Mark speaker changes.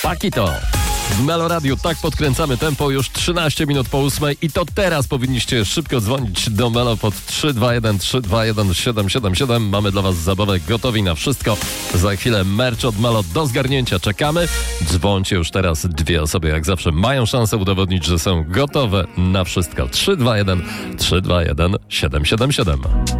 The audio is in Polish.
Speaker 1: Pakito. W Melo Radiu tak podkręcamy tempo, już 13 minut po 8 i to teraz powinniście szybko dzwonić do Melo pod 321 321 777. Mamy dla was zabawę, gotowi na wszystko. Za chwilę merch od Melo do zgarnięcia. Czekamy. Dzwońcie już teraz. 2 osoby jak zawsze mają szansę udowodnić, że są gotowe na wszystko. 321 321 777.